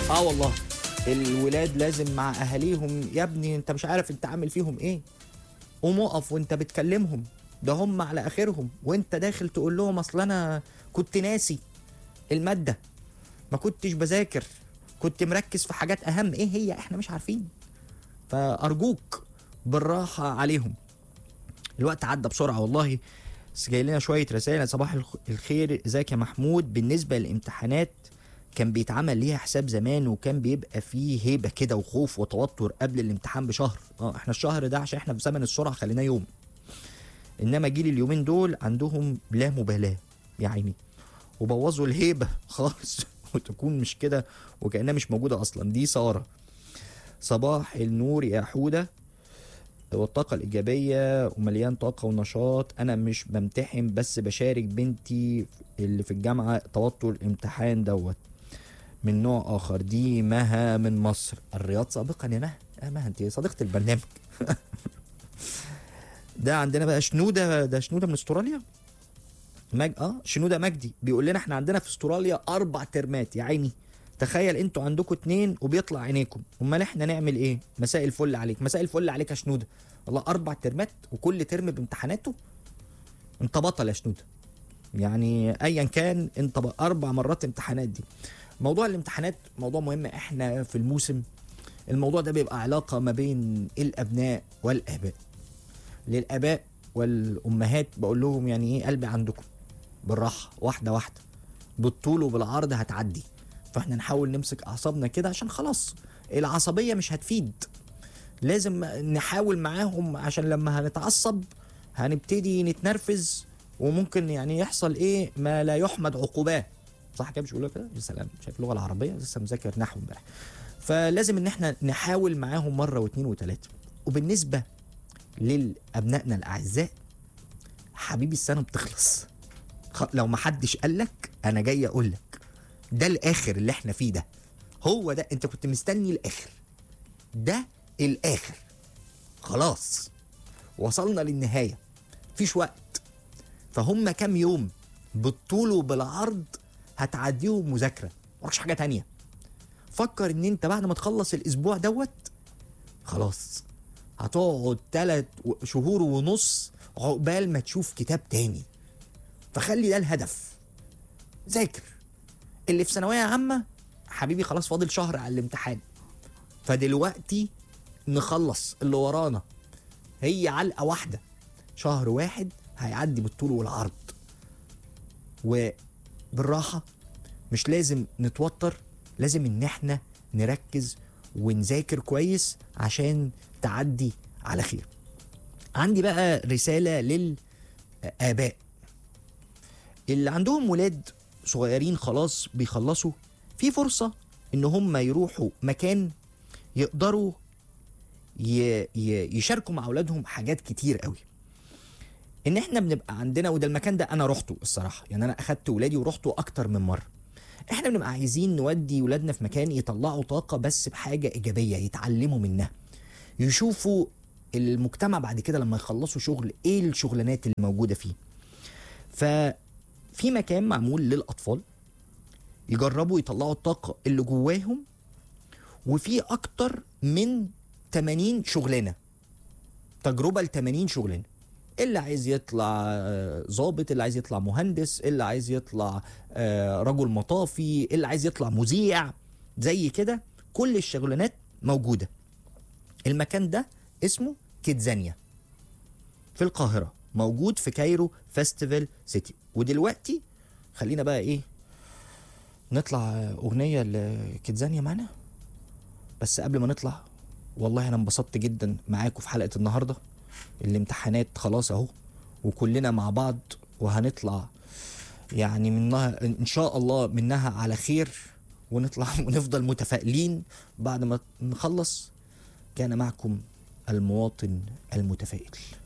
والله الولاد لازم مع اهاليهم، يا ابني انت مش عارف انت عامل فيهم ايه، قوم اقف وانت بتكلمهم، ده هم على اخرهم، وانت داخل تقول لهم اصل انا كنت ناسي الماده، ما كنتش بذاكر، كنت مركز في حاجات اهم، ايه هي احنا مش عارفين. فارجوك بالراحه عليهم. الوقت عدى بسرعه والله، بس جاي لنا شويه رسائل. صباح الخير، ازيك يا محمود؟ بالنسبه للامتحانات كان بيتعمل ليها حساب زمان، وكان بيبقى فيه هيبه كده وخوف وتوتر قبل الامتحان بشهر. احنا الشهر ده عشان احنا في زمن السرعه خليناه يوم، انما جيل اليومين دول عندهم لا مبالاه يا عيني، وبوظوا الهيبه خالص وتكون مش كده وكانها مش موجوده اصلا. دي ساره. صباح النور يا حوده، والطاقة الإيجابية ومليان طاقة ونشاط. أنا مش بمتحن بس بشارك بنتي اللي في الجامعة توتر الامتحان دوت من نوع آخر. دي مها من مصر. الرياض سابقا يا مها. مها أنت صديقة البرنامج. ده عندنا بقى شنودة، ده شنودة من استراليا. شنودة مجدي بيقول لنا احنا عندنا في استراليا 4 ترمات يا عيني. تخيل انتوا عندكم 2 وبيطلع عينيكم، امال احنا نعمل ايه؟ مساء الفل عليك. مساء الفل عليك يا شنودة. والله 4 ترمات وكل ترم بامتحاناته. انت بطل يا شنودة، يعني ايا كان انت 4 مرات امتحانات. دي موضوع الامتحانات موضوع مهم. احنا في الموسم الموضوع ده بيبقى علاقة ما بين الابناء والاباء. للاباء والامهات بقول لهم يعني ايه، قلبي عندكم، بالراحة واحدة واحدة، بالطول وبالعرض هتعدي. فاحنا نحاول نمسك اعصابنا كده عشان خلاص العصبية مش هتفيد. لازم نحاول معاهم عشان لما هنتعصب هنبتدي نتنرفز، وممكن يعني يحصل ايه ما لا يحمد عقوباه. صح كده؟ مش بيقولوا كده؟ يا سلام، شايف اللغة العربية لسه مذاكر نحو امبارح. فلازم ان احنا نحاول معاهم مرة واثنين وثلاثة. وبالنسبة لأبنائنا الأعزاء، حبيبي السنة بتخلص. لو ما حدش قالك انا جاي اقولك ده الاخر اللي احنا فيه ده، هو ده انت كنت مستني الاخر، ده الاخر خلاص، وصلنا للنهاية، فيش وقت. فهم كام يوم بالطول وبالعرض هتعديهم مذاكرة، مراكش حاجة تانية. فكر ان انت بعد ما تخلص الاسبوع دوت خلاص هتقعد 3 شهور ونص عقبال ما تشوف كتاب تاني. فخلي ده الهدف، ذاكر. اللي في ثانوية عامة حبيبي خلاص فاضل شهر على الامتحان، فدلوقتي نخلص اللي ورانا. هي علقة واحدة، شهر واحد هيعدي بالطول والعرض. وبالراحة، مش لازم نتوتر، لازم ان احنا نركز ونذاكر كويس عشان تعدي على خير. عندي بقى رسالة للآباء اللي عندهم ولاد صغيرين خلاص بيخلصوا، في فرصة ان هم يروحوا مكان يقدروا يشاركوا مع اولادهم حاجات كتير قوي. ان احنا بنبقى عندنا، وده المكان ده انا رحته الصراحة، يعني انا اخدت ولادي ورحته اكتر من مرة. احنا بنبقى عايزين نودي ولادنا في مكان يطلعوا طاقة بس بحاجة ايجابية، يتعلموا منها، يشوفوا المجتمع بعد كده لما يخلصوا شغل ايه الشغلانات اللي موجودة فيه. ففي مكان معمول للاطفال يجربوا يطلعوا الطاقة اللي جواهم، وفي اكتر من 80 شغلانة، تجربة ل80 شغلانة. اللي عايز يطلع ضابط، اللي عايز يطلع مهندس، اللي عايز يطلع رجل مطافي، اللي عايز يطلع مذيع، زي كده كل الشغلانات موجودة. المكان ده اسمه كيدزانيا في القاهرة، موجود في كايرو فيستيفال سيتي. ودلوقتي خلينا بقى ايه، نطلع اغنية لكيدزانيا معنا. بس قبل ما نطلع، والله انا انبسطت جدا معاكم في حلقة النهاردة. الامتحانات خلاص اهو، وكلنا مع بعض وهنطلع يعني منها ان شاء الله منها على خير، ونطلع ونفضل متفائلين بعد ما نخلص. كان معكم المواطن المتفائل.